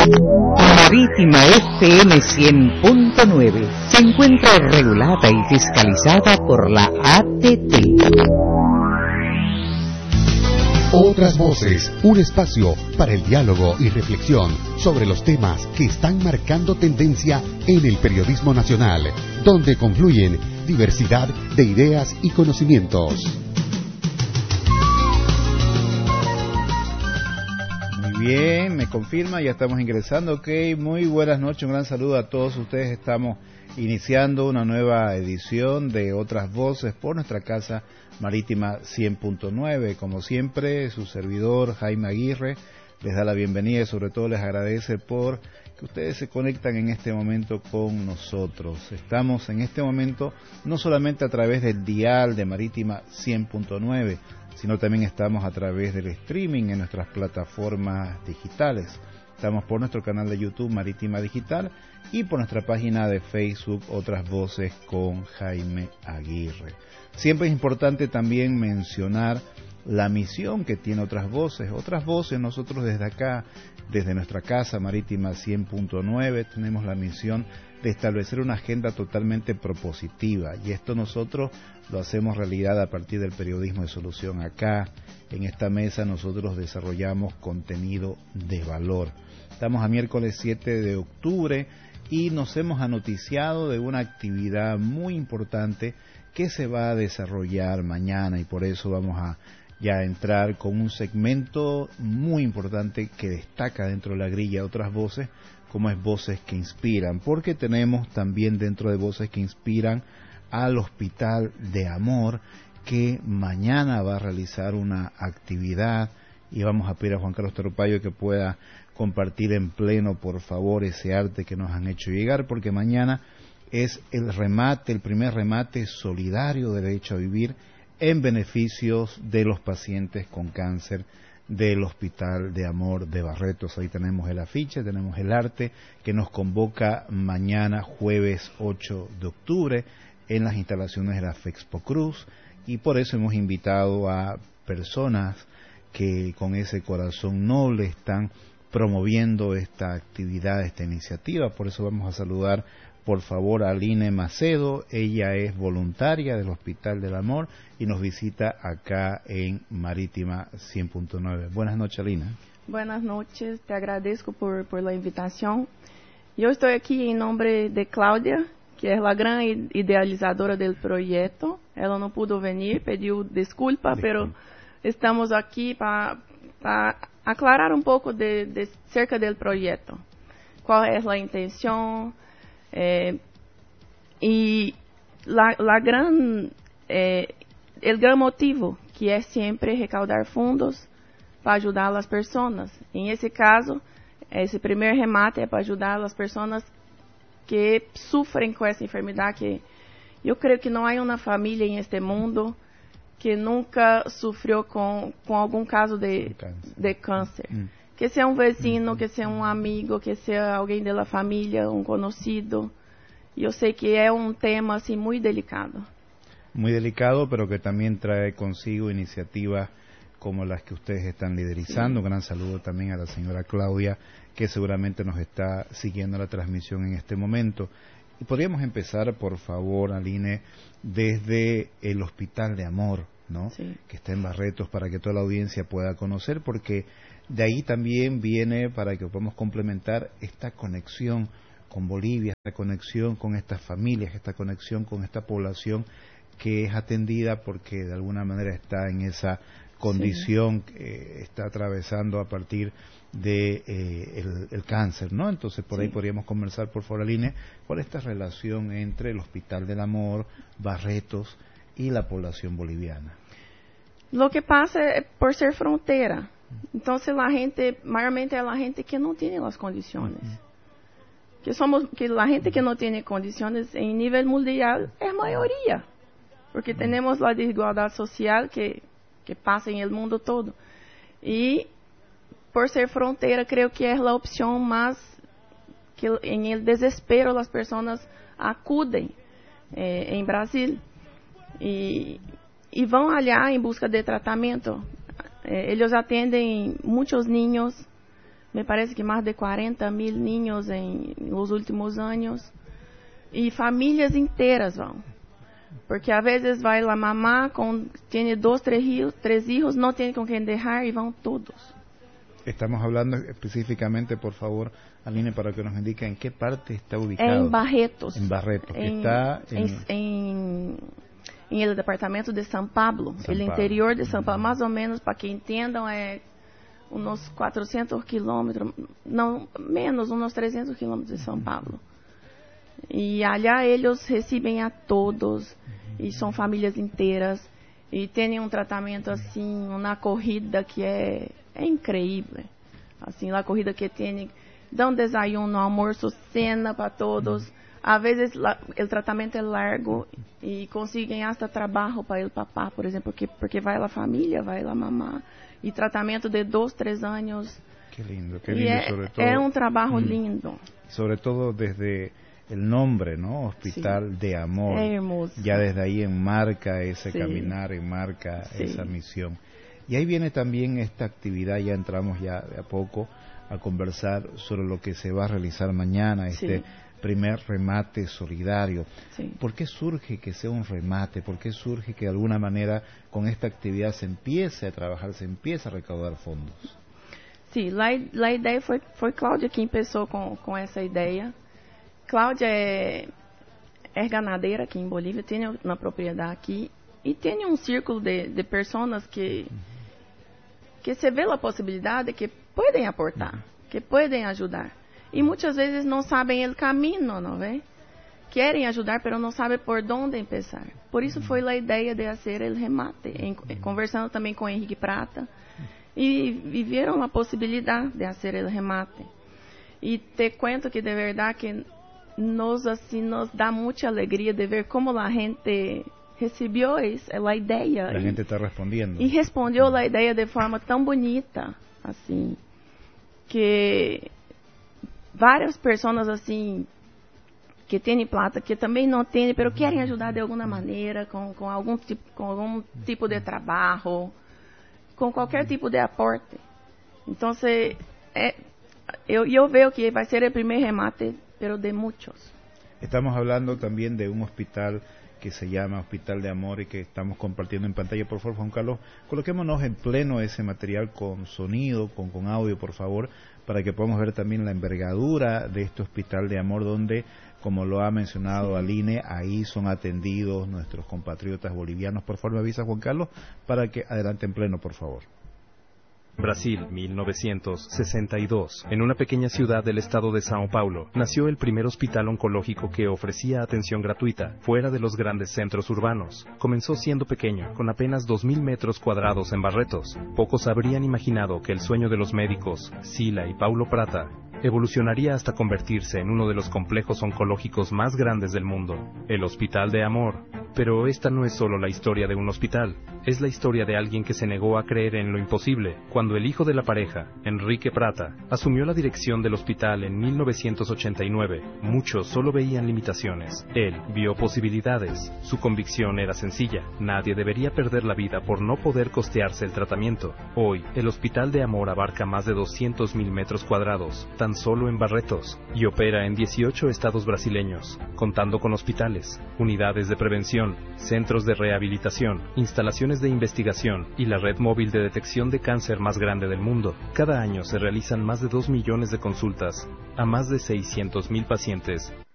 Marítima FM 100.9 se encuentra regulada y fiscalizada por la ATT. Otras voces, un espacio para el diálogo y reflexión sobre los temas que están marcando tendencia en el periodismo nacional, donde confluyen diversidad de ideas y conocimientos. Muy bien, me confirma, ya estamos ingresando. Ok, muy buenas noches, un gran saludo a todos ustedes. Estamos iniciando una nueva edición de Otras Voces por nuestra casa Marítima 100.9. Como siempre, su servidor Jaime Aguirre les da la bienvenida y sobre todo les agradece por que ustedes se conectan en este momento con nosotros. Estamos en este momento no solamente a través del dial de Marítima 100.9, sino también estamos a través del streaming en nuestras plataformas digitales. Estamos por nuestro canal de YouTube Marítima Digital y por nuestra página de Facebook Otras Voces con Jaime Aguirre. Siempre es importante también mencionar la misión que tiene Otras Voces. Otras Voces, nosotros desde acá, desde nuestra casa Marítima 100.9, tenemos la misión de establecer una agenda totalmente propositiva, y esto nosotros lo hacemos realidad a partir del periodismo de solución. Acá, en esta mesa, nosotros desarrollamos contenido de valor. Estamos a miércoles 7 de octubre y nos hemos anoticiado de una actividad muy importante que se va a desarrollar mañana, y por eso vamos a ya entrar con un segmento muy importante que destaca dentro de la grilla de Otras Voces, como es Voces que Inspiran, porque tenemos también dentro de Voces que Inspiran al Hospital de Amor, que mañana va a realizar una actividad, y vamos a pedir a Juan Carlos Teropayo que pueda compartir en pleno, por favor, ese arte que nos han hecho llegar, porque mañana es el primer remate solidario de Derecho a Vivir en beneficios de los pacientes con cáncer del Hospital de Amor de Barretos. Ahí tenemos el afiche, tenemos el arte que nos convoca mañana jueves 8 de octubre en las instalaciones de la Fexpo Cruz, y por eso hemos invitado a personas que con ese corazón noble están promoviendo esta actividad, esta iniciativa. Por eso vamos a saludar por favor a Aline Macedo. Ella es voluntaria del Hospital del Amor y nos visita acá en Marítima 100.9. Buenas noches, Aline. Buenas noches, te agradezco por la invitación. Yo estoy aquí en nombre de Cláudia, que es la gran idealizadora del proyecto. Ella no pudo venir, pidió disculpa, pero estamos aquí para aclarar un poco de cerca del proyecto. ¿Cuál es la intención? Y el gran motivo, que es siempre recaudar fondos para ayudar a las personas. En ese caso, ese primer remate es para ayudar a las personas que sufren con esa enfermedad, que yo creo que no hay una familia en este mundo que nunca sufrió con algún caso de cáncer. Que sea un vecino, que sea un amigo, que sea alguien de la familia, un conocido. Yo sé que es un tema así muy delicado. Muy delicado, pero que también trae consigo iniciativas como las que ustedes están liderizando. Un gran saludo también a la señora Claudia, que seguramente nos está siguiendo la transmisión en este momento. Y podríamos empezar, por favor, Aline, desde el Hospital de Amor, ¿no? Sí. Que está en Barretos, para que toda la audiencia pueda conocer, porque de ahí también viene, para que podamos complementar, esta conexión con Bolivia, esta conexión con estas familias, esta conexión con esta población que es atendida porque de alguna manera está en esa condición que está atravesando a partir de el cáncer, ¿no? Entonces por ahí podríamos conversar, por favor, Aline, cuál es esta relación entre el Hospital del Amor, Barretos y la población boliviana. Lo que pasa es por ser frontera. Entonces la gente, mayormente es la gente que no tiene las condiciones. Que la gente que no tiene condiciones en nivel mundial es mayoría. Porque tenemos la desigualdad social que pasa en el mundo todo. Y por ser frontera, creo que es la opción más que en el desespero las personas acuden en Brasil y van allá en busca de tratamiento. Ellos atienden muchos niños, me parece que más de 40,000 niños en los últimos años. Y familias enteras van. Porque a veces va la mamá, tiene 2, 3 hijos, no tiene con quién dejar y van todos. Estamos hablando específicamente, por favor, Aline, para que nos indique en qué parte está ubicado. En Barretos. En Barretos, que está en el departamento de São Paulo, el interior de São Paulo, más o menos, para que entiendan, unos 400 kilómetros, no, menos, unos 300 kilómetros de São Paulo. E allá eles recebem a todos, e são famílias inteiras, e têm um tratamento assim, uma corrida que é incrível. Assim, a corrida que tem, dão desayuno, almoço, cena para todos. Às vezes o tratamento é largo e conseguem até trabalho para o papá, por exemplo, porque vai a família, vai a mamá, e tratamento de 2, 3 anos. Que lindo, sobre todo. É um trabalho lindo. Sobre todo desde el nombre, ¿no? Hospital de Amor. Hermoso. Ya desde ahí enmarca ese caminar, enmarca esa misión. Y ahí viene también esta actividad, ya entramos ya de a poco a conversar sobre lo que se va a realizar mañana, este primer remate solidario. ¿Por qué surge que sea un remate? ¿Por qué surge que de alguna manera con esta actividad se empiece a trabajar, se empiece a recaudar fondos? Sí, la idea fue Cláudia quien empezó con esa idea. Cláudia é ganadeira aqui em Bolívia, tem uma propriedade aqui e tem um círculo de pessoas que se vê a possibilidade que podem aportar, que podem ajudar. E muitas vezes não sabem o caminho, não é? Querem ajudar, mas não sabem por onde começar. Por isso foi a ideia de fazer o remate, conversando também com Henrique Prata, e viram a possibilidade de fazer o remate. E te cuento que de verdade que nos dá mucha alegría de ver cómo la gente recibió la idea. La gente está respondiendo. Y respondió la idea de forma tan bonita, así, que varias personas así que tienen plata, que también no tienen, pero quieren ayudar de alguna manera, con algún tipo de trabajo, con cualquier tipo de aporte. Entonces, yo veo que va a ser el primer remate, pero de muchos. Estamos hablando también de un hospital que se llama Hospital de Amor y que estamos compartiendo en pantalla. Por favor, Juan Carlos, coloquémonos en pleno ese material con sonido, con audio, por favor, para que podamos ver también la envergadura de este Hospital de Amor, donde, como lo ha mencionado Aline, ahí son atendidos nuestros compatriotas bolivianos. Por favor, me avisa, Juan Carlos, para que adelante en pleno, por favor. Brasil, 1962. En una pequeña ciudad del estado de São Paulo, nació el primer hospital oncológico que ofrecía atención gratuita, fuera de los grandes centros urbanos. Comenzó siendo pequeño, con apenas 2,000 metros cuadrados en Barretos. Pocos habrían imaginado que el sueño de los médicos, Sila y Paulo Prata, evolucionaría hasta convertirse en uno de los complejos oncológicos más grandes del mundo, el Hospital de Amor. Pero esta no es solo la historia de un hospital, es la historia de alguien que se negó a creer en lo imposible. Cuando el hijo de la pareja, Enrique Prata, asumió la dirección del hospital en 1989, muchos solo veían limitaciones. Él vio posibilidades. Su convicción era sencilla: nadie debería perder la vida por no poder costearse el tratamiento. Hoy, el Hospital de Amor abarca más de 200,000 metros cuadrados, tan solo en Barretos, y opera en 18 estados brasileños, contando con hospitales, unidades de prevención, centros de rehabilitación, instalaciones de investigación y la red móvil de detección de cáncer más grande del mundo. Cada año se realizan más de 2 millones de consultas a más de 600,000 pacientes